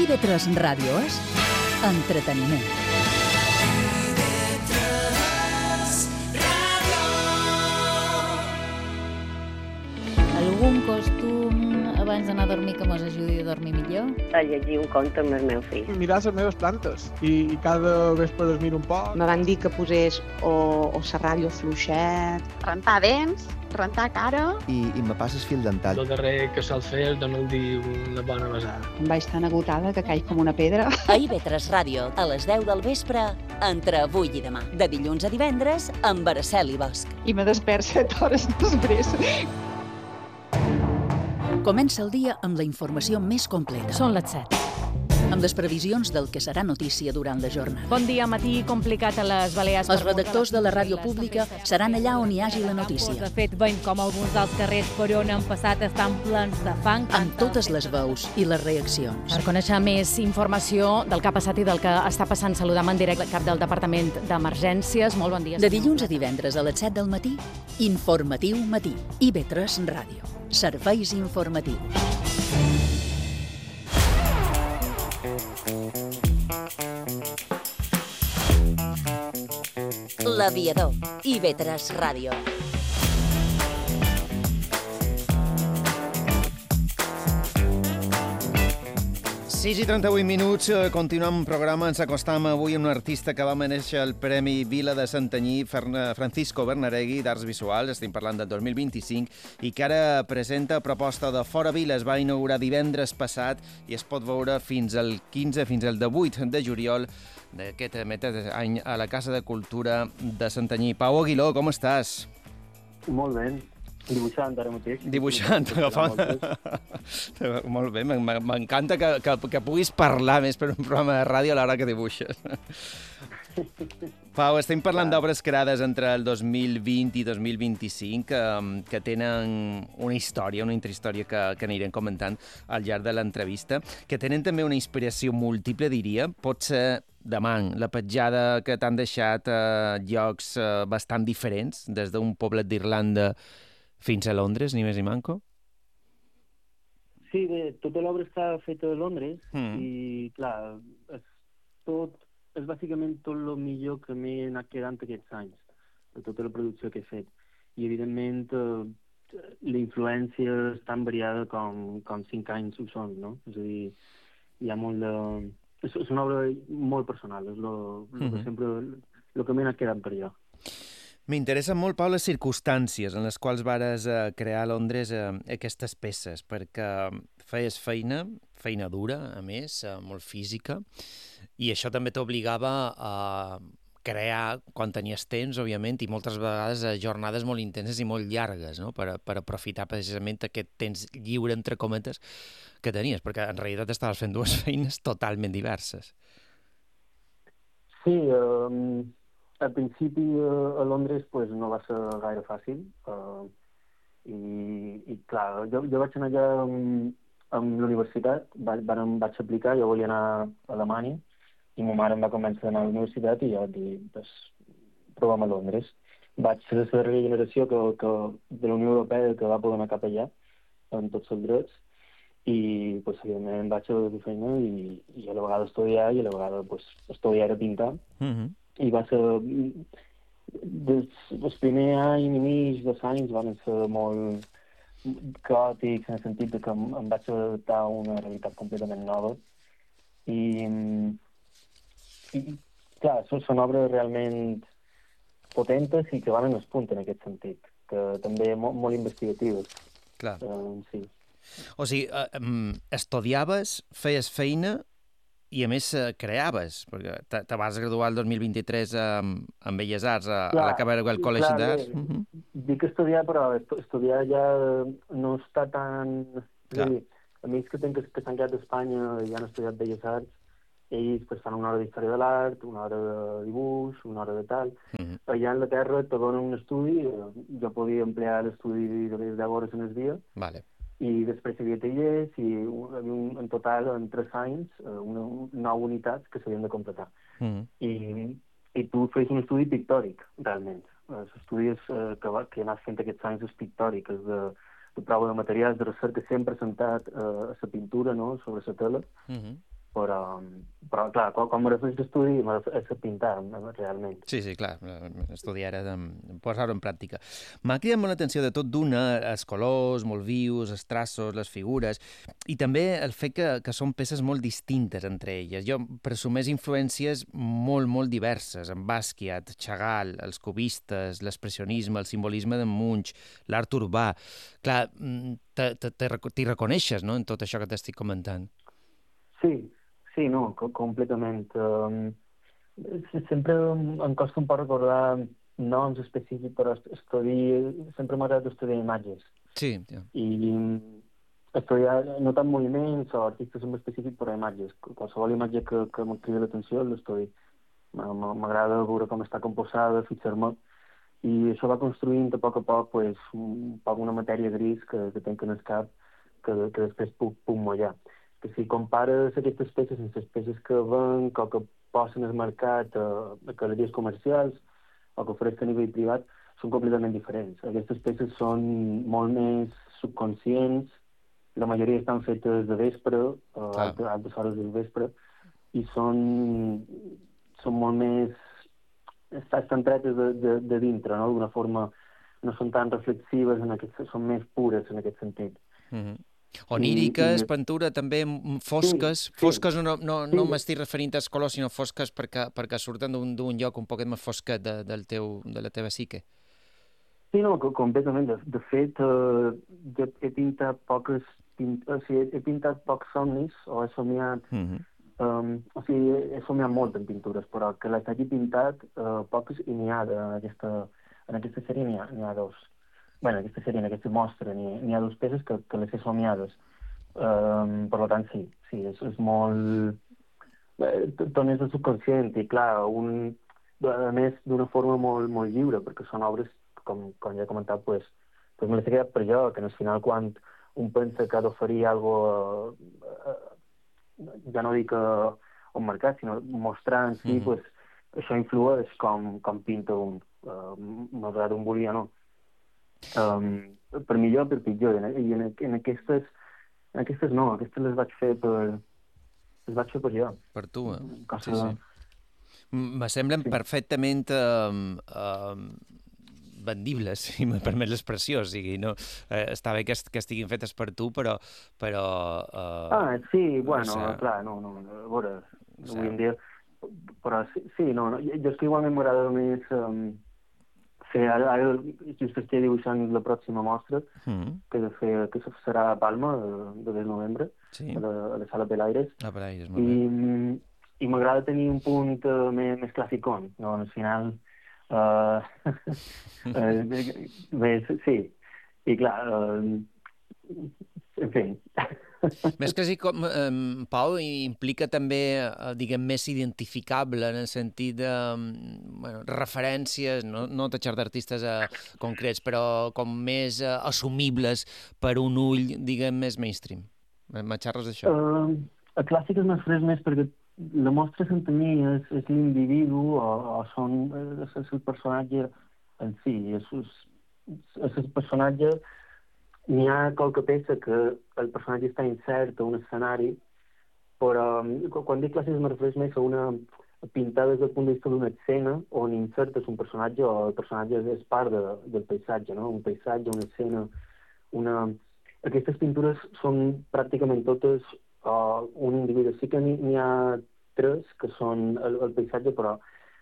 IB3 Ràdio és entreteniment. Algun costum abans d'anar a dormir que mos ajudi a dormir millor? A llegir un conte amb el meu fill. Mirar les meves plantes i cada vespre les miro un poc. Me van dir que posés o la ràdio fluixet. Rentar dents, rentar cara. I me passes fil dental. El darrer que sol fer és donar-li una bona besada. Em vaig tan agotada que caic com una pedra. A IB3 Ràdio, a les 10 del vespre, entre avui i demà. De dilluns a divendres, amb Araceli Bosch. I me despert 7 hores després. Comença el dia amb la informació més completa. Són les 7. Amb les previsions del que serà notícia durant la jornada. Bon dia, matí complicat a les Balears. Els redactors de la ràdio pública seran allà on hi hagi la notícia. De fet, veiem com alguns dels carrers per on han passat estan plens de fang. Amb totes les veus i les reaccions. Per conèixer més informació del que ha passat i del que està passant, saludam en directe el cap del Departament d'Emergències. Molt bon dia. De dilluns a divendres a les 7 del matí, Informatiu Matí. IB3 Ràdio. Serveis informatius. L'Aviador. IB3 Ràdio. Sis i 38 minuts, continuem el programa. Ens acostam avui a un artista que va merèixer el Premi Vila de Santanyí, Francisco Bernaregui, d'Arts Visuals, estem parlant del 2025, i que ara presenta proposta de Fora Vila. Es va inaugurar divendres passat i es pot veure fins al 15, fins al 18 de juliol d'aquest any a la Casa de Cultura de Santanyí. Pau Aguiló, com estàs? Molt bé. Dibuixant, ara mateix. Dibuixant, agafant... Molt bé, m'encanta que puguis parlar més per un programa de ràdio a l'hora que dibuixes. Pau, estem parlant d'obres creades entre el 2020 i 2025 que tenen una història, una intrahistòria que anirem comentant al llarg de l'entrevista, que tenen també una inspiració múltiple, diria. Pot ser demant la petjada que t'han deixat llocs bastant diferents, des d'un poblet d'Irlanda fins a Londres, ni més ni manco? Sí, bé, tota l'obra està feta a Londres i, clar, és bàsicament tot el millor que m'he anat quedant aquests anys, de tota la producció que he fet. I, evidentment, la influència és tan variada com 5 anys ho són, no? És a dir, hi ha molt de... És una obra molt personal, és que sempre el que m'he anat quedant per allò. M'interessen molt, Pau, les circumstàncies en les quals vares crear a Londres aquestes peces, perquè feies feina dura, a més, molt física, i això també t'obligava a crear quan tenies temps, òbviament, i moltes vegades jornades molt intenses i molt llargues, no? per aprofitar precisament aquest temps lliure, entre cometes, que tenies, perquè en realitat estaves fent dues feines totalment diverses. Sí, al principi a Londres no va ser gaire fàcil i clar, jo vaig anar allà amb l'universitat, vaig aplicar, jo volia anar a Alemanya i ma mare em va convèncer d'anar a la universitat i jo vaig dir, provem a Londres. Vaig ser la darrera generació de la Unió Europea que va poder anar cap allà amb tots els drets i evidentment vaig a fer feina i a la vegada estudiar i a la vegada estudiar a pintar. I va ser... El primer any i mig, 2 anys, van ser molt caòtics en el sentit que em vaig adaptar a una realitat completament nova. I clar, són obres realment potentes i que van en el punt en aquest sentit, que també molt investigatives. Clar. Sí. O sigui, estudiaves, feies feina i, a més, creaves, perquè te vas graduar el 2023 en Belles Arts a la Caberwell College d'Arts. Dic estudiar, però estudiar ja no està tan... És a dir, amics que s'han quedat d'Espanya i han estudiat Belles Arts, ells fan una hora d'història de l'art, una hora de dibuix, una hora de tal. Allà a Anglaterra te donen un estudi, jo podia emplear l'estudi de les 10 hores en el dia, i després hi havia tallers i en total, en 3 anys, 9 unitats que s'havien de completar. I tu feies un estudi pictòric, realment. L'estudi que he anat fent aquests anys és pictòric, és de prova de materials, de recerca sempre sentat a la pintura, no?, sobre la tela, però clar, quan me refereix d'estudi, és a pintar, realment. Sí, clar, estudiar era posar-ho en pràctica. M'ha cridat molt l'atenció de tot d'una, els colors molt vius, els traços, les figures, i també el fet que són peces molt distintes entre elles. Jo presumeix influències molt diverses, en Basquiat, Chagall, els cubistes, l'expressionisme, el simbolisme de Munch, l'art urbà. Clar, t'hi reconeixes, no?, en tot això que t'estic comentant. Sí, no, completament. Sempre em costa un poc recordar noms específics, però sempre m'ha agradat estudiar imatges. Sí, ja. I estudiar no tant moviments o artistes en específic, però imatges. Qualsevol imatge que em crida l'atenció l'estudi. M'agrada veure com està composada, fixar-me, i això va construint a poc pues, un poc una matèria gris que tenc en el cap que després puc mullar. Que si compares aquestes peces amb les peces que venc o que posen al mercat a galeries comercials o que ofereixen a nivell privat, són completament diferents. Aquestes peces són molt més subconscients, la majoria estan fetes de vespre, a altes hores del vespre, i són molt més... estan tretes de dintre, no? D'una forma... no són tan reflexives, són més pures en aquest sentit. Oníriques, pintura també fosques. Sí. Fosques no m'estic referint als colors, sinó fosques perquè surten d'un lloc un poquet més fosquet de la teva psique. Sí, no, completament. De fet, jo he pintat he pintat pocs somnis, o he somiat... he somiat molt en pintures, però que les hagi pintat poques, i n'hi ha en aquesta sèrie n'hi ha dos. En aquesta sèrie, en aquesta mostra, n'hi ha dues peces que les he somiades. Per tant, sí, és molt... Tot és el subconscient, i clar, a més d'una forma molt lliure, perquè són obres, com ja he comentat, pues me les he quedat per jo, que al final quan un pensa que ha d'oferir alguna cosa, ja no dic un mercat, sinó mostrar en si, pues, això influeix com pinta un, malgrat un volia, no? Per millor o per pitjor, i en aquestes no, aquestes les vaig fer per jo. Per tu, sí. Me semblen perfectament vendibles, si me permet l'expressió, o sigui, no, està bé que estiguin fetes per tu, però... sí, bueno, clar, no, a veure, avui en dia, però sí, no, jo és que igualment m'agrada més... Ara just estic dibuixant la pròxima mostra, que serà a Palma, de novembre, a la Sala Pelaires. Pelaires, molt bé. I m'agrada tenir un punt més classicón, no? Al final... sí, i clar, en fi... Més que sí, Pau, implica també, diguem, més identificable en el sentit de referències, no tatxar d'artistes concrets, però com més assumibles per un ull, diguem, més mainstream. Me xerres d'això? A clàssic és més perquè la mostra s'entenia és l'individu o és el personatge en si, és el personatge. N'hi ha qualque peça que el personatge està incert a un escenari, però quan dic clàssic me refereix més a una pintada des del punt de vista d'una escena on insertes un personatge o el personatge és part del paisatge, no? Un paisatge, una escena, Aquestes pintures són pràcticament totes un individu. Sí que n'hi ha tres que són el paisatge, però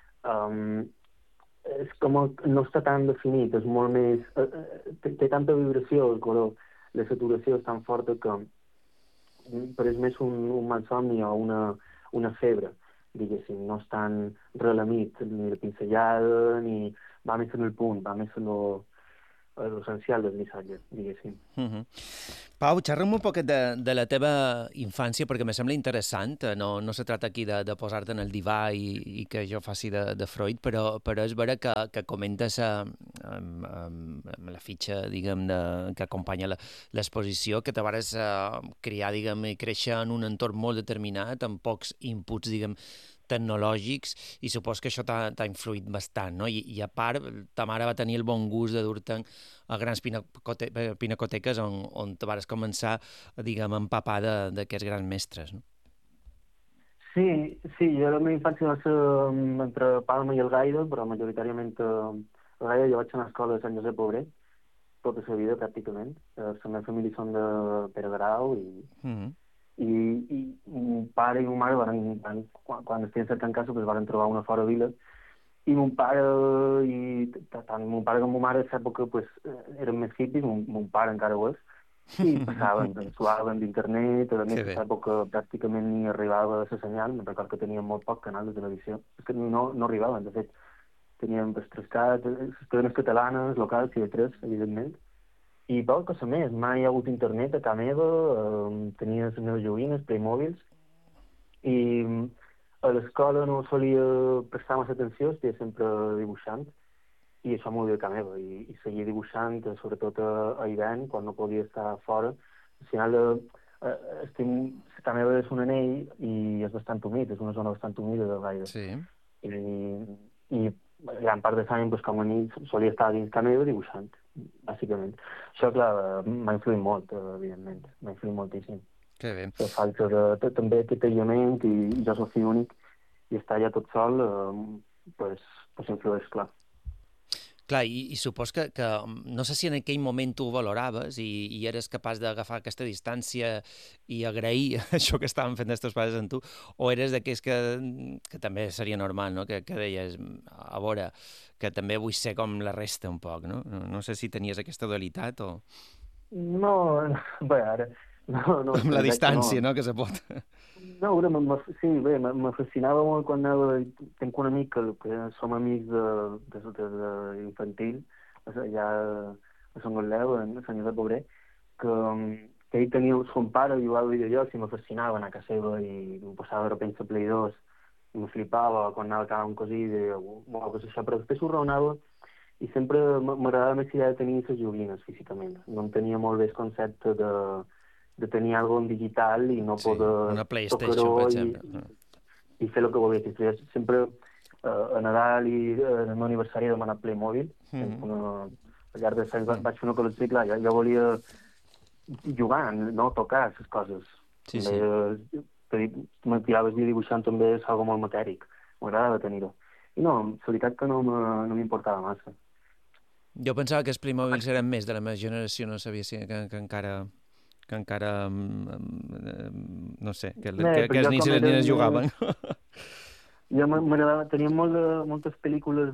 és com no està tan definit, és molt més... té tanta vibració el color, la saturació és tan forta que pareix més un malsomni o una febre, diguéssim. No és tan relamit, ni de pinzellada, ni va més en el punt, va més en l'essencial del missatge, diguéssim. Pau, xerra'm un poquet de la teva infància, perquè me sembla interessant. No se trata aquí de posar-te en el divà i que jo faci de Freud, però és vera que comentes amb la fitxa, diguem, que acompanya l'exposició, que te vares criar, diguem, i créixer en un entorn molt determinat, amb pocs inputs, diguem, tecnològics, i supos que això t'ha influït bastant, no? I a part, ta mare va tenir el bon gust de dur-te'n a grans pinacoteques on te vares començar, diguem, a empapar d'aquests grans mestres, no? Sí, jo la meva infància va ser entre Palma i Algaida, però majoritàriament a Algaida. Jo vaig anar a l'escola de Sant Josep Obrer, tota la vida, pràcticament. La meva família són de Pere Garau i mon pare i mon mare quan estiguien cercant casa, doncs van trobar una fora vila. I mon pare, tant mon pare com mon mare, a l'època eren més hippies, mon pare encara ho és, i passaven, suaven d'internet. A més, a l'època pràcticament ni arribava la senyal. Me'n recordo que teníem molt poc canal de televisió. És que no arribaven, de fet. Teníem les cadenes catalanes, locals, TV3, evidentment. I poca cosa més. Mai hi ha hagut internet a casa meva, tenia les meves joguines, Playmobils, i a l'escola no solia prestar massa atenció, estia sempre dibuixant, i això m'ho deia a casa meva, i seguia dibuixant, sobretot a hivern, quan no podia estar fora. Al final, casa meva és un anell i és bastant humit, és una zona bastant humida de Gaire. Sí. I ja en part de l'any, com a nit, solia estar dins casa meva dibuixant, bàsicament. Això, clar, m'ha influït molt, evidentment, m'ha influït moltíssim. Que bé. La falta de també aquest aïllament, i jo soc fill únic, i estar allà tot sol, influeix, clar. Clar, i supos que no sé si en aquell moment tu ho valoraves i eres capaç d'agafar aquesta distància i agrair això que estaven fent els teus pares amb tu, o eres d'aquells que també seria normal, no? Que deies, a veure, que també vull ser com la resta un poc, no? No sé si tenies aquesta dualitat o... No, bé, ara... No, amb la distància, no, que se pot... No, sí, bé, me fascinava molt quan anava... Tenc un amic que som amics d'infantil, allà a Sant Gotleu, a Sant Josep Obrer, que ell tenia son pare, jugava a videojocs i me fascinava anar a casa seva i em posava de repente a Play 2 i me flipava quan anava a casa un cosí i deia, uau, què és això? Però després ho raonava i sempre m'agradava més idea de tenir les joguines físicament. No en tenia molt bé el concepte de tenir alguna cosa digital i no poder... una PlayStation, per exemple. I fer el que volia. Sempre a Nadal i a l'aniversari he demanat Playmobil. Al llarg dels anys vaig fer una col·lecció i clar, jo volia jugar, no tocar les coses. Sí. Me tiraves dibuixant també és algo molt matèric. M'agradava tenir-ho. I no, la veritat que no m'importava massa. Jo pensava que els Playmobils eren més de la meva generació, no sabia si que encara no sé, que els nens i les nenes jugaven. Jo m'agradava, tenia moltes pel·lícules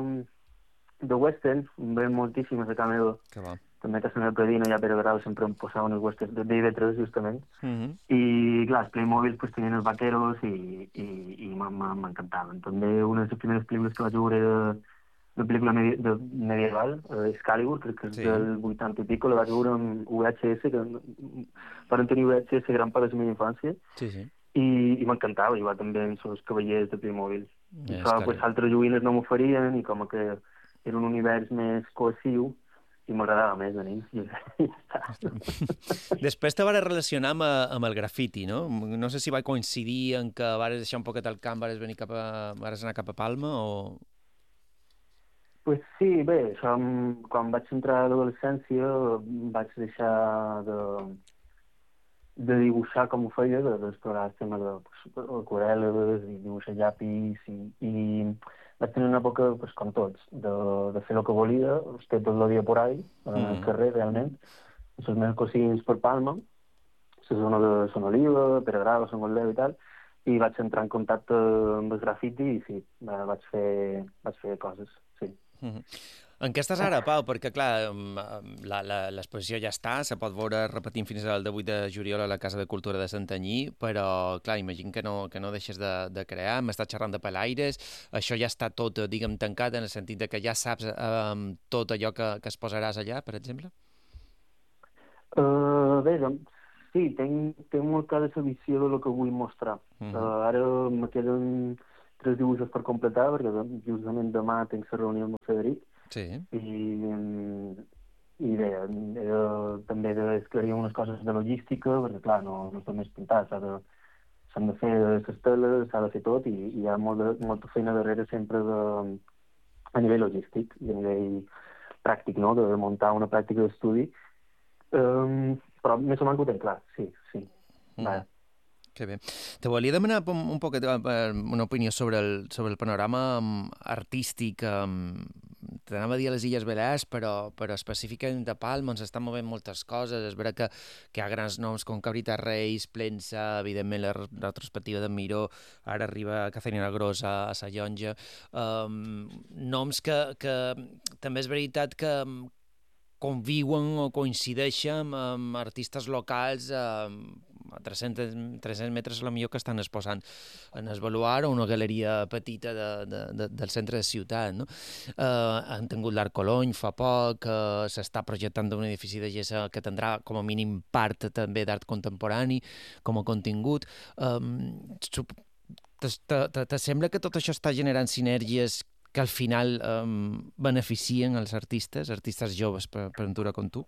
de western, em veien moltíssimes a casa meva. Que va. També a casa meva Predina i a Pere Grau sempre em posaven els westerns de TV3, justament. I, clar, els Playmobil tenien els vaqueros i m'encantaven. També una de les primeres pel·lícules que vaig veure era una pel·lícula medieval, Excalibur, crec que és del 80 i pico, la vaig veure amb VHS, que van tenir VHS gran part de la meva infància, i m'encantava jugar també amb els cavallers de Playmobil. Altres joguines no m'oferien i com que era un univers més cohesiu i m'agradava més de nins. Després te vas relacionar amb el grafiti, no? No sé si va coincidir en que vas deixar un poquet el camp, vas anar cap a Palma o... Pues sí, bé, això, quan vaig entrar a l'adolescència vaig deixar de dibuixar com ho feia, d'explorar el tema d'aquarel·les i dibuixar llapis i vaig tenir una època, com tots, de fer el que volia, estar tot el dia por ahí, al carrer, realment, amb els meus cosins per Palma, la zona de Son Oliva, Pere Grau, Sant Gotleu i tal, i vaig entrar en contacte amb el grafiti i sí, vaig fer coses, sí. En què estàs ara, Pau? Perquè, clar, l'exposició ja està, se pot veure repetint fins al 18 de juliol a la Casa de Cultura de Santanyí, però, clar, imagino que no deixes de crear, m'estàs xerrant de pelaires, això ja està tot, diguem, tancat, en el sentit que ja saps tot allò que es posaràs allà, per exemple? Bé, doncs, sí, tinc molt clara la visió del que vull mostrar. Ara me queden 3 dibuixos per completar, perquè justament demà tinc la reunió amb el Federic. Sí. I bé, també d'esclarir unes coses de logística, perquè clar, no és només pintar, s'han de fer les teles, s'ha de fer tot, i hi ha molta feina darrere sempre a nivell logístic i a nivell pràctic, no?, de muntar una pràctica d'estudi. Però més o menys ho tenc clar, sí. Que bé. Te volia demanar un poc una opinió sobre el panorama artístic. T'anava a dir a les Illes Balears, però específicament de Palma ens estan movent moltes coses. És veritat que hi ha grans noms com Cabrita Reis, Plensa, evidentment la retrospectiva de Miró, ara arriba Caterina Gros a Sa Llonja. Noms que també és veritat que conviuen o coincideixen amb artistes locals a 300 metres a la millor que estan exposant en el Baluard o una galeria petita del centre de ciutat. No? Han tingut l'Art Colony fa poc, s'està projectant un edifici de Gessa que tindrà com a mínim part també d'art contemporani com a contingut. Te sembla que tot això està generant sinergies que al final beneficien els artistes joves per aventura com tu?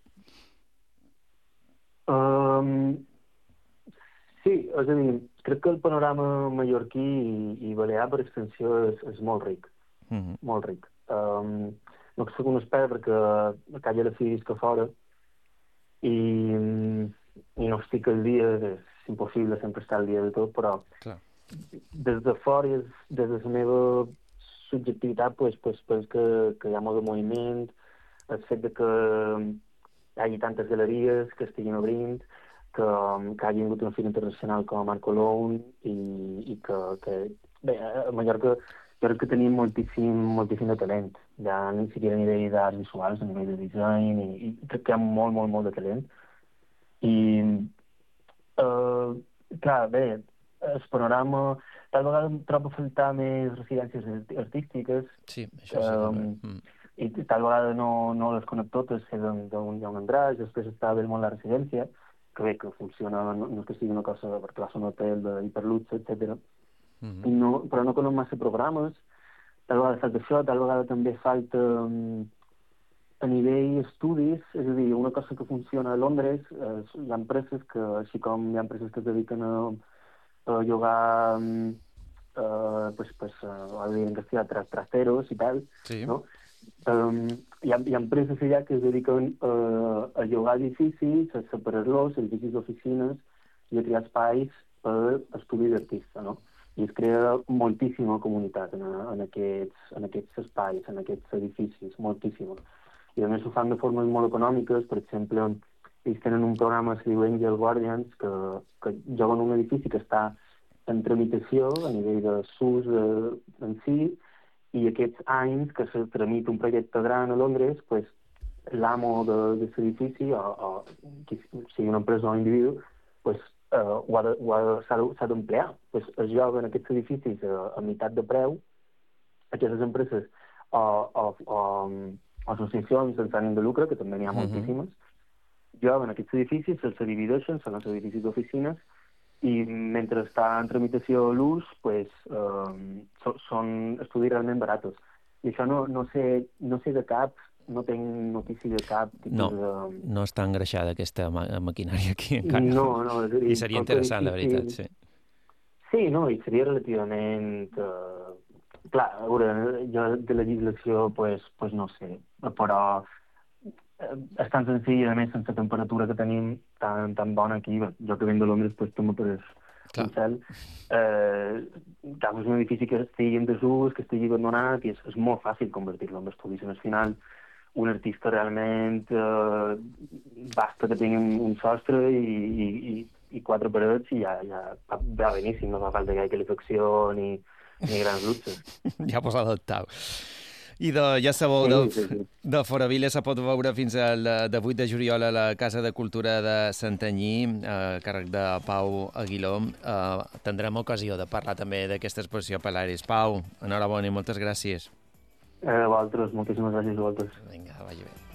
Sí, és a dir, crec que el panorama mallorquí i balear per extensió és molt ric, molt ric. No que soc un expert perquè a casa de fills que fora i no estic al dia, és impossible sempre estar al dia de tot, però des de fora, des de la meva subjectivitat, pues que hi ha molt de moviment, el fet de que hi hagi tantes galeries que estiguin obrint, que hagi hagut una fira internacional com Art Colony i que bé, a Mallorca jo crec que tenim moltíssim de talent, ja ni siquiera a nivell d'arts visuals, a nivell de disseny, i crec que hi ha molt de talent. I, clar, bé, el panorama tal vegada em trobo a faltar més residències artístiques. Sí, això sí. I tal vegada no les conec totes, sé d'on hi ha un Andràs, després està Belmont la residència, que bé, que funciona, no és que sigui una cosa perquè va ser un hotel d'hiperluxe, etc. Però no conec massa programes, tal vegada falta això, tal vegada també falta a nivell estudis, és a dir, una cosa que funciona a Londres, hi ha empreses que, així com hi ha empreses que es dediquen a llogar en castellà trasteros i tal, sí. No? Hi ha empreses allà que es dediquen a llogar edificis, a separar-los, edificis d'oficines i a crear espais per estudi d'artista, no? I es crea moltíssima comunitat en aquests espais, en aquests edificis, moltíssima. I a més ho fan de formes molt econòmiques, per exemple, ells tenen un programa que es diu Angel Guardians, que juguen un edifici que està en tramitació a nivell de SUS en si, i aquests anys que se tramita un projecte gran a Londres, pues, l'amo d'aquest edifici, o sigui una empresa o un individu, pues, s'ha d'emplear. Pues, es lloga en aquests edificis a meitat de preu, aquestes empreses o associacions sense ànim de lucre, que també n'hi ha moltíssimes, lloguen aquests edificis, se'ls divideixen, són els edificis d'oficines, i mentre està en tramitació l'ús, pues, són estudis realment baratos. I això no sé de cap, no tinc notícia de cap tipus de... No està engreixada aquesta maquinària aquí encara. No. I seria interessant, la veritat, sí. Sí, no, i seria relativament... Clar, a veure, jo de legislació, pues no sé, però és tan senzill, a més, sense temperatura que tenim tan bona aquí, jo que venc de Londres, pues també per un cel, és un edifici que estigui en desús, que estigui abandonat, i és molt fàcil convertir-lo en estudis. Al final, un artista realment basta que tingui un sostre i 4 parets i ja va beníssim, no fa falta gaire calefacció ni grans luxes. Ja posa adaptat. I ja sabeu, de Foravila se pot veure fins al 8 de juliol a la Casa de Cultura de Santanyí, a càrrec de Pau Aguiló. Tindrem ocasió de parlar també d'aquesta exposició Pelaris. Pau, enhorabona i moltes gràcies. A vosaltres, moltíssimes gràcies a vosaltres. Vinga, vagi bé.